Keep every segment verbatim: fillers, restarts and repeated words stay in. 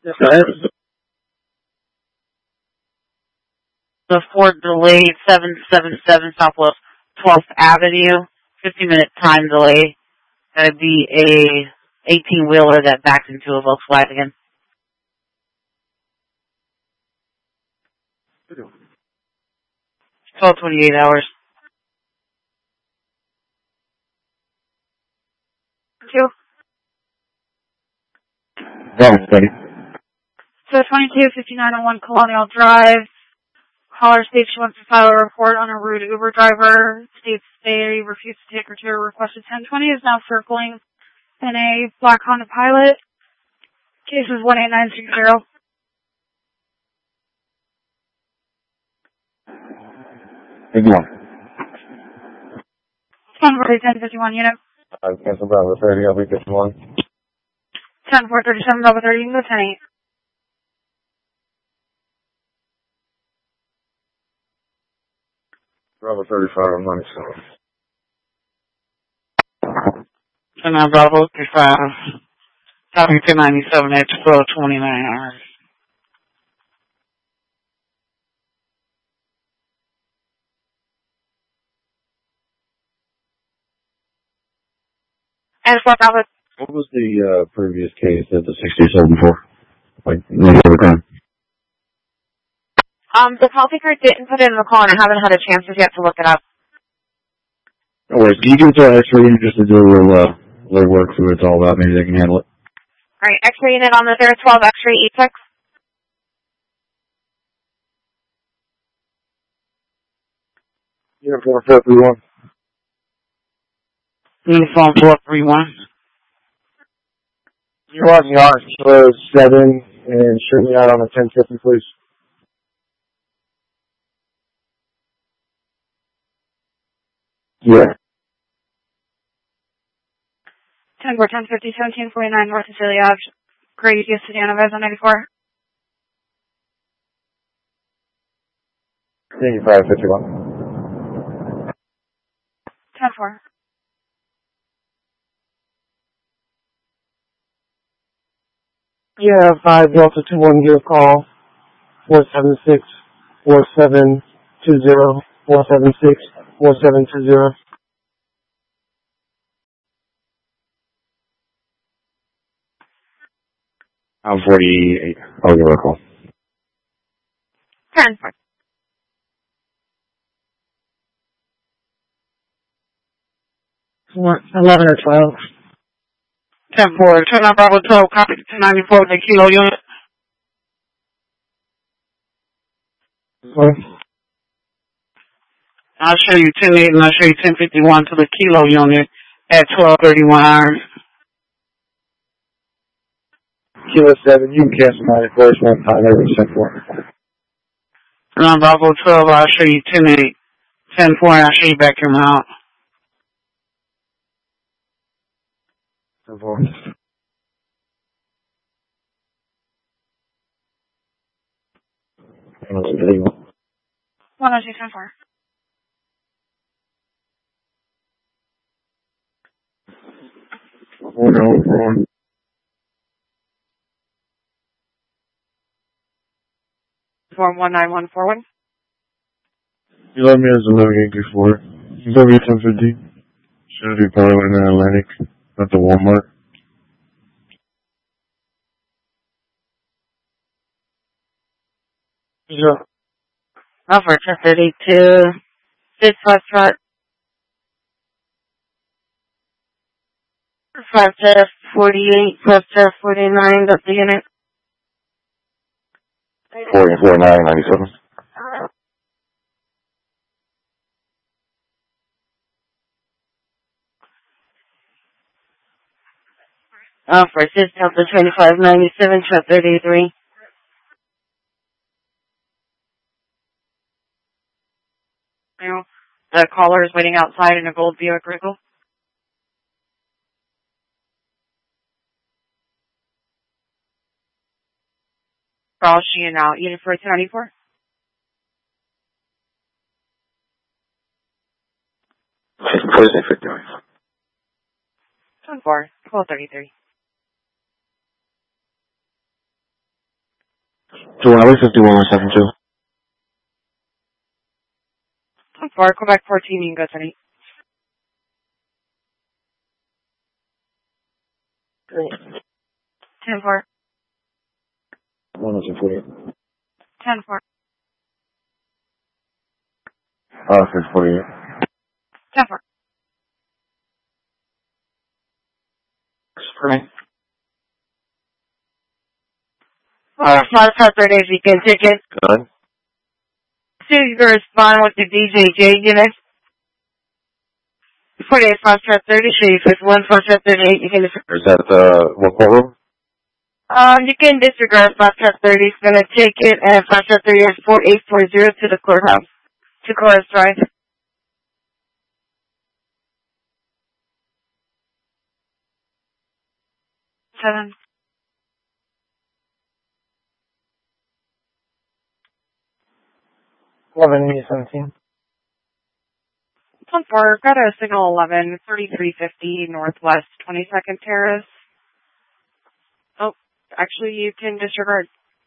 Yes, go ahead. The Ford delayed seven seven seven Southwest twelfth Avenue, fifty minute time delay. That'd be a eighteen wheeler that backed into a Volkswagen. twelve twenty-eight hours. Two. That was steady. So twenty-two fifty-nine oh one Colonial Drive. Caller states she wants to file a report on a rude Uber driver. States they refused to take her to a requested ten twenty. Is now circling in a black Honda Pilot. Case is one eight nine six zero. fifty-one. ten four ten fifty-one unit. Uh, cancel Bravo thirty, I'll be fifty-one. ten four thirty-seven Bravo thirty, you can go ten eight. Bravo thirty-five, I'm ninety-seven. And now Bravo thirty-five. Talking to ninety-seven at twelve twenty-nine hours. And four Bravo. What was the uh, previous case at the sixty-seven for? Like, maybe over time? Um, the call taker didn't put it in the call, and I haven't had a chance yet to look it up. No worries. Can you give it to our X-ray unit just to do a little, uh, little work, see what it's all about? Maybe they can handle it. Alright, X-ray unit on the zero twelve X-ray E six. Uniform four three one. Uniform four three one. You're on the R Kilo seven and shoot me out on the ten fifty, please. Yeah. ten four ten fifty seventeen forty-nine North Cecilia Ave. Grady, East Sedana, Ves on ninety-four. eighty-five fifty-one. ten four. Yeah, five Delta two one, give a call. four seven six, four seven two zero, four seven six, four seven two zero. I'm forty-eight. I'll give her a call. ten four. eleven or twelve. ten four. Turn on Bravo twelve. Copy to ninety-four. The Kilo unit. What? I'll show you ten eight and I'll show you ten fifty-one to the Kilo unit at twelve thirty-one hours. Kilo seven, you can cancel my first one time every sent for. Turn on Bravo twelve. I'll show you ten eight. ten four and I'll show you back your mount. ten four. one oh six ten four. Oh no, wrong. Form one nine one four one. You let me as eleven eight before. W ten fifty. Should be probably in the Atlantic, not the Walmart. Yeah. Offer to thirty-two. Six five five. Five to forty-eight plus to forty-nine. That's the unit. forty-four nine ninety-seven. Offer six Delta twenty-five ninety-seven. Truck thirty-three. The caller is waiting outside in a gold Buick Regal. Carl Sheehan out. Unit for two ninety-four. Poison fifty-nine. ten four. twelve thirty-three. two one, fifty-one one seven two. ten four, Quebec fourteen, you can go twenty. ten four. one oh two forty-eight. ten four. Uh, six forty-eight. ten four. Spring. Uh, five five thirty weekend ticket. Good. So you can respond with the D J J unit. forty-eight five five thirty, show you fifty-one five five thirty-eight, you can disregard. Is that the, what courtroom? Um, you can disregard five five thirty, it's gonna take it, and five five thirty is four eight four zero to the courthouse. To Chorus Drive. seven. eleven, me seventeen. ten four, got a signal eleven, thirty-three fifty Northwest twenty-second Terrace. Oh, actually you can disregard.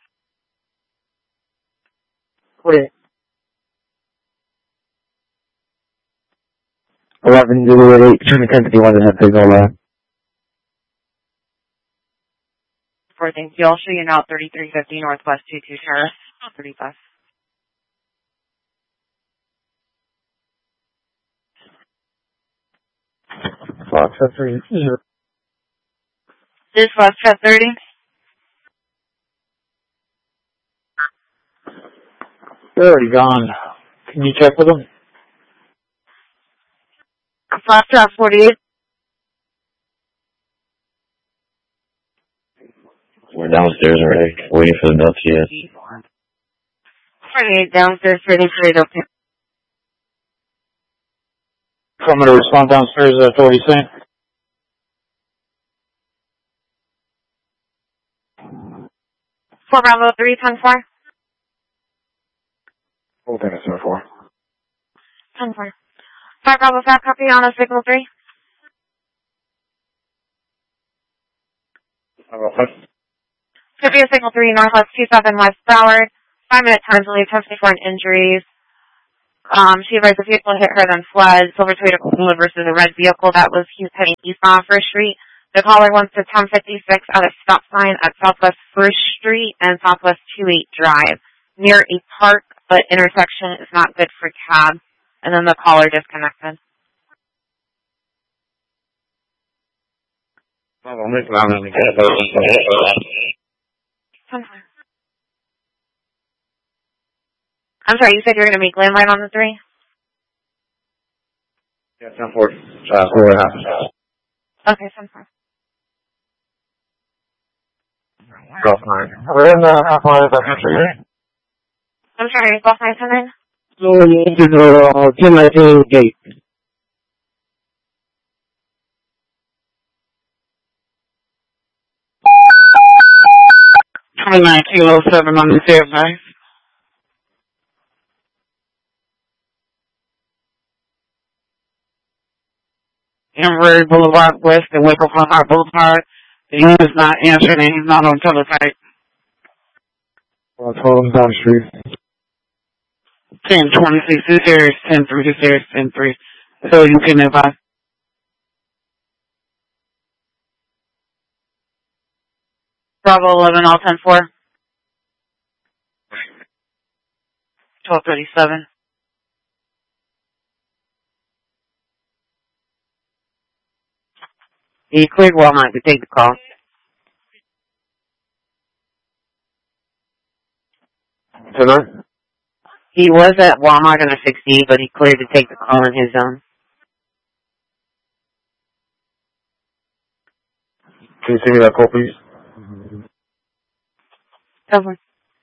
forty-eight. eleven, zero eight, turn to ten fifty-one, and have signal eleven. For thank you. I'll show you now thirty-three fifty Northwest twenty-two Terrace. thirty-five. Fox, that's three. This Fox five thirty. They're already gone. Can you check with them? Fox forty-eight. We're downstairs already, waiting for the W T S. forty-eight downstairs, ready for it, okay. Coming to respond downstairs, that's what he's saying. four Bravo three, ten four. Hold on a second, four. ten four. five Bravo five, copy on a signal three. Could be a signal three, Northwest two seven West Ballard. Five minute time delay, ten fifty-four injuries. Um, she advised the vehicle hit her, then fled. Silver Toyota Corolla versus a red vehicle that was he was heading east on First Street. The caller wants to ten fifty-six at a stop sign at Southwest First Street and Southwest two eight Drive near a park, but intersection is not good for cab. And then the caller disconnected. I'm sorry, you said you were going to make landline on the three? Yeah, ten four. Uh, four and a half. Okay, ten four. Golf nine. We're in the half mile of the country. I'm sorry, Golf nine ten nine? So we need to the uh, ten nineteen gate. twenty-nine kilo seven on the stairs, guys. Emory Boulevard West and Waco High Boulevard. The unit is not answering and he's not on teletype. Well, I told him down the street. ten twenty-six, this area is ten three, this area is ten three. So you can advise. Bravo eleven, all ten four. twelve thirty-seven. He cleared Walmart to take the call. Tonight? He was at Walmart on a sixty, but he cleared to take the call in his zone. Can you send me that call, please? Over.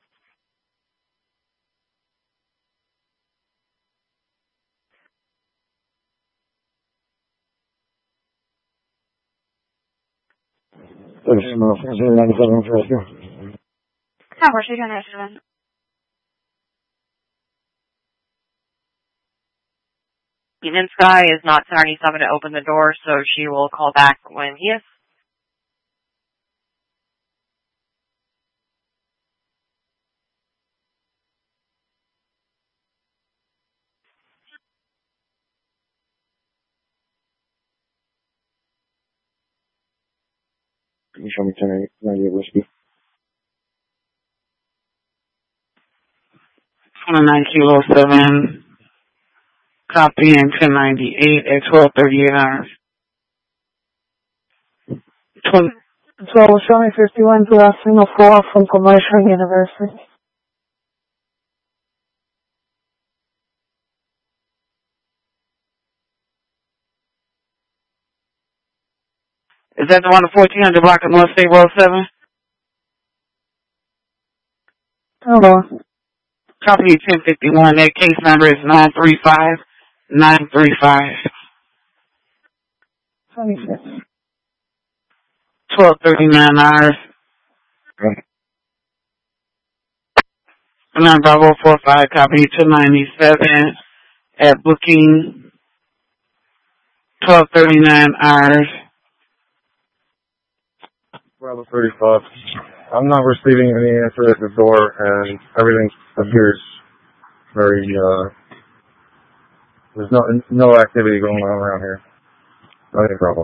Ten four, she's going to seven. Even Sky is not ten ninety-seven to open the door, so she will call back when he is. Can you show me ten ninety-eight whiskey? twenty-nine kilo seven. Copy and ten ninety-eight at twelve thirty-eight hours. twenty. twelve, show me fifty-one to last single four from Commercial University. Is that the one at fourteen hundred block of North State Road seven? Hello. Copy ten fifty-one. That case number is nine three five nine three five. twenty-six. twelve thirty-nine hours. Okay. nine Bravo four five, copy two ninety-seven at booking. twelve thirty-nine hours. Bravo thirty-five. I'm not receiving any answer at the door, and everything appears very, uh, there's no no activity going on around here. Not any problem.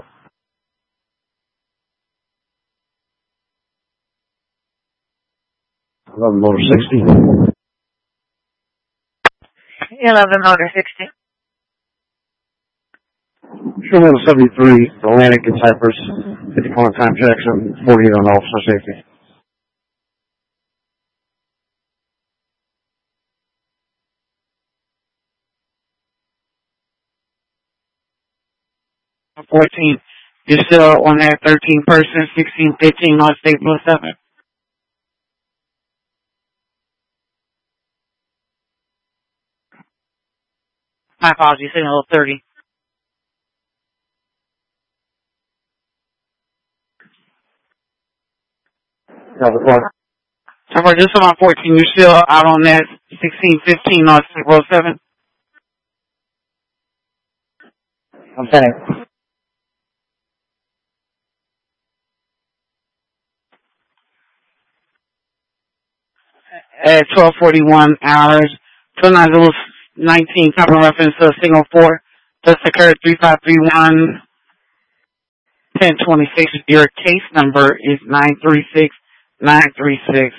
eleven motor sixty. eleven motor sixty. Sherman seventy-three, Atlantic and Cypress, fifty-four time Jackson, forty-eight on officer safety. fourteen. You're still on that thirteen person, sixteen fifteen North State Blue seven. My apologies, signal thirty. So for just on fourteen, you're still out on that sixteen fifteen North State Road seven? I'm sending. At twelve forty-one hours, twenty-nine Zulu nineteen, copy reference to signal four, just occurred three five three one, ten twenty-six. Your case number is nine three six nine three six.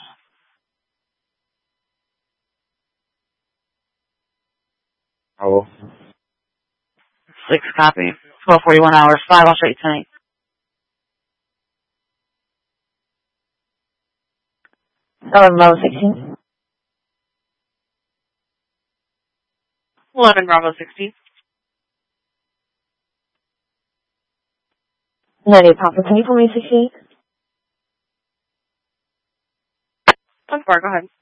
Hello. Six copy. twelve forty-one hours, five, I'll show you tonight. eleven Bravo sixteen. eleven Bravo sixteen. ninety-eight Papa, can you pull me sixty-eight? One four, go ahead.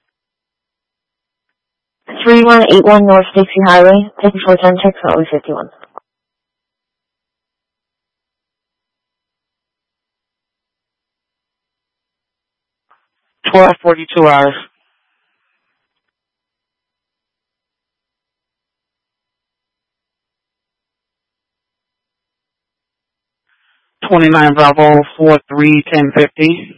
three one eight one North Dixie Highway, fifty-four ten, check for only fifty-one. twelve forty-two hours. twenty-nine Bravo four three ten fifty.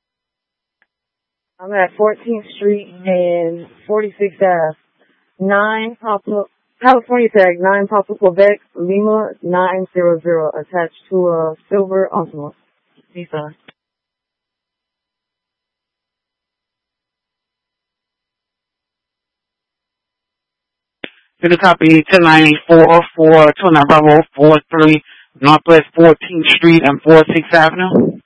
I'm at fourteenth Street and forty-sixth Avenue. nine Papa, California tag, nine Papa Quebec, Lima nine zero zero, attached to a silver Optima. Nissan. You can copy ten ninety-four for twenty-nine Bravo four three, Northwest fourteenth Street and forty-sixth Avenue.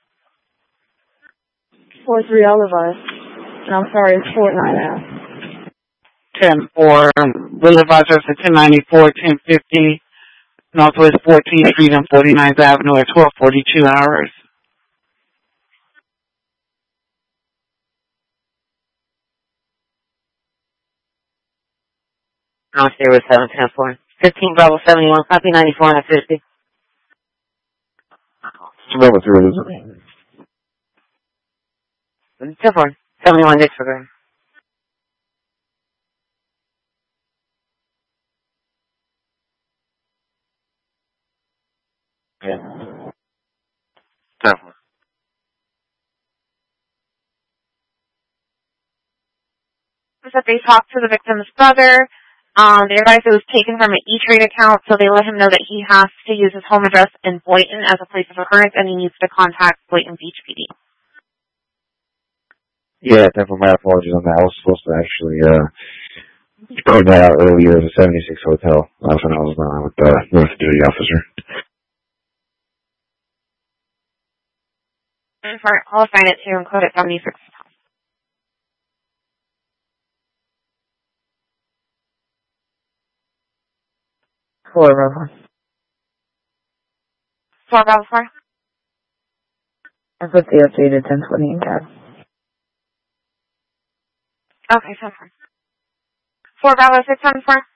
four three Olive. And I'm sorry, it's four nine now. ten four, Boulevard to ten ninety-four, ten fifty, Northwest fourteenth Street and forty-ninth Avenue at twelve forty-two hours. I'll stay with seven ten four. fifteen Bravo seventy-one, copy ninety-four and fifty. Bravo three, is it? ten four, seventy-one disregard. Yeah. Definitely. That they talked to the victim's brother. Um, they advised it was taken from an E-Trade account, so they let him know that he has to use his home address in Boynton as a place of occurrence, and he needs to contact Boynton Beach P D. Yeah, definitely my apologies on that. I was supposed to actually uh code that out earlier as a seventy-six hotel. That's when I was uh, with the North Duty officer. I'll assign it to and code it seventy-six. Four, Bravo. Four Bravo four. I put the updated ten twenty in tab. Okay, ten four. Four Bravo six seven four.